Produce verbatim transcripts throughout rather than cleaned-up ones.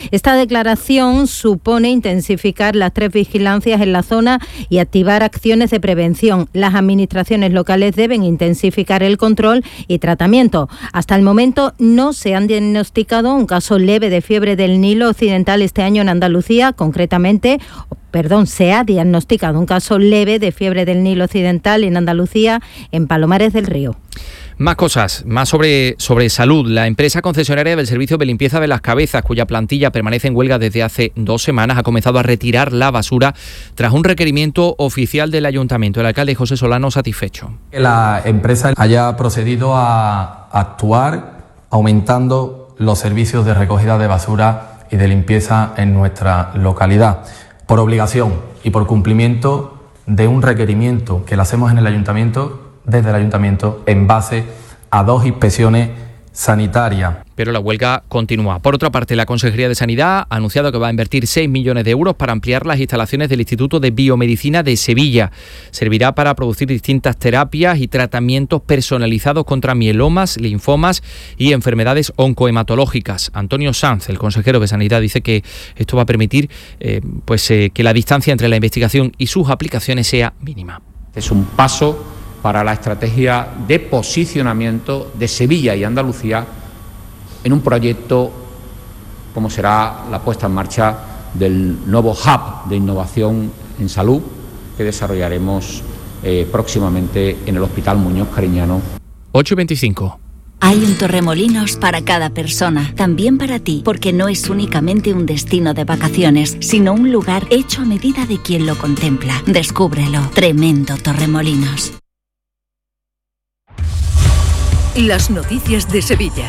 Esta declaración supone intensificar las tres vigilancias en la zona y activar acciones de prevención. Las administraciones locales deben intensificar el control y tratamiento. Hasta el momento no se han diagnosticado un caso leve de fiebre del Nilo Occidental este año en Andalucía, concretamente. Perdón, se ha diagnosticado un caso leve de fiebre del Nilo Occidental en Andalucía, en Palomares del Río. Más cosas, más sobre, sobre salud. La empresa concesionaria del servicio de limpieza de Las Cabezas, cuya plantilla permanece en huelga desde hace dos semanas, ha comenzado a retirar la basura tras un requerimiento oficial del ayuntamiento. El alcalde José Solano satisfecho. Que la empresa haya procedido a actuar aumentando los servicios de recogida de basura y de limpieza en nuestra localidad, por obligación y por cumplimiento de un requerimiento que le hacemos en el ayuntamiento, desde el ayuntamiento, en base a dos inspecciones sanitarias. Pero la huelga continúa. Por otra parte, la Consejería de Sanidad ha anunciado que va a invertir seis millones de euros para ampliar las instalaciones del Instituto de Biomedicina de Sevilla. Servirá para producir distintas terapias y tratamientos personalizados contra mielomas, linfomas y enfermedades oncohematológicas. Antonio Sanz, el consejero de Sanidad, dice que esto va a permitir eh, pues, eh, que la distancia entre la investigación y sus aplicaciones sea mínima. Es un paso para la estrategia de posicionamiento de Sevilla y Andalucía en un proyecto como será la puesta en marcha del nuevo hub de innovación en salud que desarrollaremos eh, próximamente en el Hospital Muñoz Cariñano. ocho y veinticinco. Hay un Torremolinos para cada persona, también para ti, porque no es únicamente un destino de vacaciones, sino un lugar hecho a medida de quien lo contempla. Descúbrelo. Tremendo Torremolinos. Las noticias de Sevilla.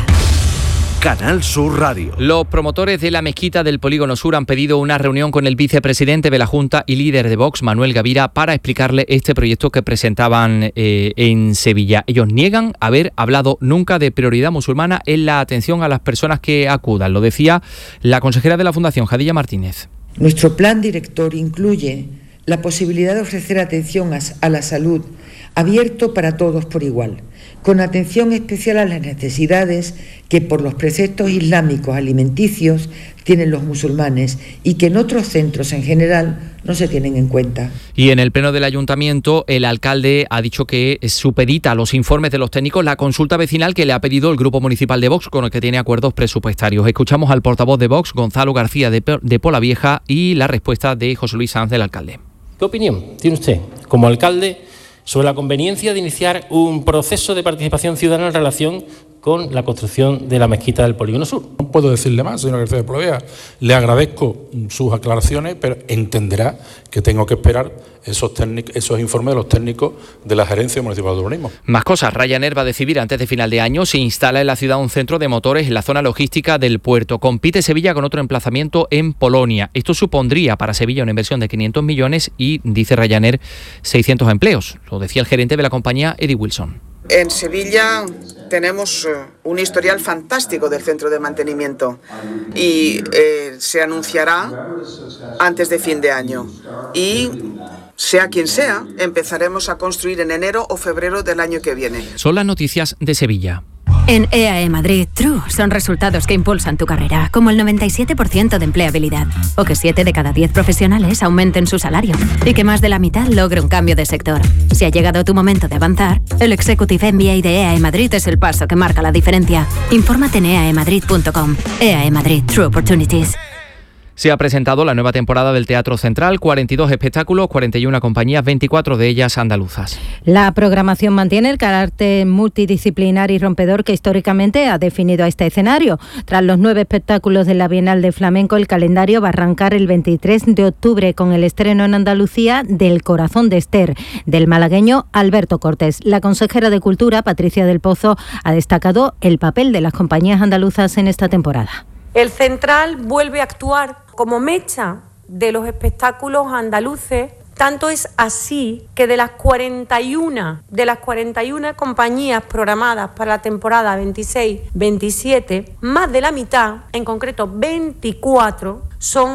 Canal Sur Radio. Los promotores de la mezquita del Polígono Sur han pedido una reunión con el vicepresidente de la Junta y líder de Vox, Manuel Gavira, para explicarle este proyecto que presentaban eh, en Sevilla. Ellos niegan haber hablado nunca de prioridad musulmana en la atención a las personas que acudan. Lo decía la consejera de la Fundación, Jadilla Martínez. Nuestro plan director incluye la posibilidad de ofrecer atención a la salud abierto para todos por igual, con atención especial a las necesidades que por los preceptos islámicos alimenticios tienen los musulmanes y que en otros centros en general no se tienen en cuenta. Y en el pleno del ayuntamiento, el alcalde ha dicho que supedita a los informes de los técnicos la consulta vecinal que le ha pedido el grupo municipal de Vox, con el que tiene acuerdos presupuestarios. Escuchamos al portavoz de Vox, Gonzalo García de, de Polavieja, y la respuesta de José Luis Sanz, del alcalde. ¿Qué opinión tiene usted, como alcalde, sobre la conveniencia de iniciar un proceso de participación ciudadana en relación con la construcción de la mezquita del Polígono Sur? No puedo decirle más, señor García de Polavieja. Le agradezco sus aclaraciones, pero entenderá que tengo que esperar esos, técnicos, esos informes de los técnicos de la Gerencia Municipal de Urbanismo. Más cosas. Ryanair va a decidir antes de final de año si instala en la ciudad un centro de motores en la zona logística del puerto. Compite Sevilla con otro emplazamiento en Polonia. Esto supondría para Sevilla una inversión de quinientos millones y, dice Ryanair, seiscientos empleos. Lo decía el gerente de la compañía, Eddie Wilson. En Sevilla tenemos un historial fantástico del centro de mantenimiento y eh, se anunciará antes de fin de año. Y sea quien sea, empezaremos a construir en enero o febrero del año que viene. Son las noticias de Sevilla. En E A E Madrid, True son resultados que impulsan tu carrera, como el noventa y siete por ciento de empleabilidad, o que siete de cada diez profesionales aumenten su salario, y que más de la mitad logre un cambio de sector. Si ha llegado tu momento de avanzar, el Executive M B A de E A E Madrid es el paso que marca la diferencia. Infórmate en e a e madrid punto com. E A E Madrid, True Opportunities. Se ha presentado la nueva temporada del Teatro Central, cuarenta y dos espectáculos, cuarenta y una compañías, veinticuatro de ellas andaluzas. La programación mantiene el carácter multidisciplinar y rompedor que históricamente ha definido a este escenario. Tras los nueve espectáculos de la Bienal de Flamenco, el calendario va a arrancar el veintitrés de octubre con el estreno en Andalucía del Corazón de Esther, del malagueño Alberto Cortés. La consejera de Cultura, Patricia del Pozo, ha destacado el papel de las compañías andaluzas en esta temporada. El Central vuelve a actuar como mecha de los espectáculos andaluces. Tanto es así que de las cuarenta y una, de las cuarenta y una compañías programadas para la temporada veintiséis veintisiete, más de la mitad, en concreto veinticuatro, son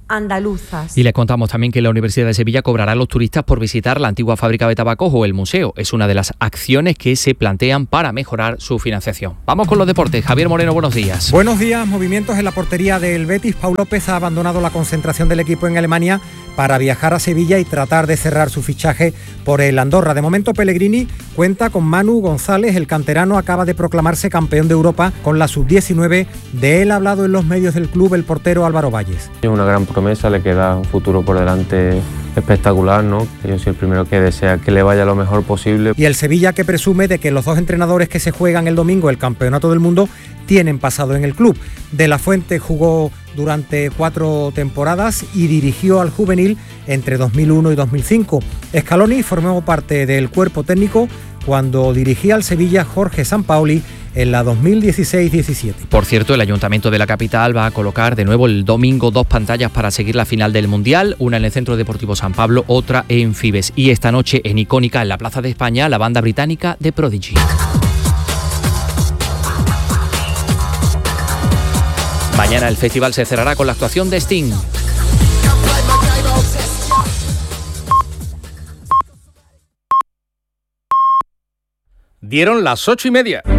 andaluzas. Y les contamos también que la Universidad de Sevilla cobrará a los turistas por visitar la antigua fábrica de tabacos o el museo. Es una de las acciones que se plantean para mejorar su financiación. Vamos con los deportes. Javier Moreno, buenos días. Buenos días. Movimientos en la portería del Betis. Pau López ha abandonado la concentración del equipo en Alemania para viajar a Sevilla y tratar de cerrar su fichaje por el Andorra. De momento, Pellegrini cuenta con Manu González. El canterano acaba de proclamarse campeón de Europa con la sub diecinueve. De él ha hablado en los medios del club el portero Álvaro Valles. Es una gran promesa, le queda un futuro por delante espectacular, ¿no? Yo soy el primero que desea que le vaya lo mejor posible. Y el Sevilla, que presume de que los dos entrenadores que se juegan el domingo el Campeonato del Mundo tienen pasado en el club. De la Fuente jugó durante cuatro temporadas y dirigió al juvenil entre dos mil uno y dos mil cinco. Scaloni formó parte del cuerpo técnico cuando dirigía al Sevilla Jorge Sampaoli en la dos mil dieciséis diecisiete. Por cierto, el Ayuntamiento de la capital va a colocar de nuevo el domingo dos pantallas para seguir la final del Mundial, una en el Centro Deportivo San Pablo, otra en Fibes. Y esta noche en Icónica, en la Plaza de España, la banda británica de Prodigy. Mañana el festival se cerrará con la actuación de Sting. Dieron las ocho y media.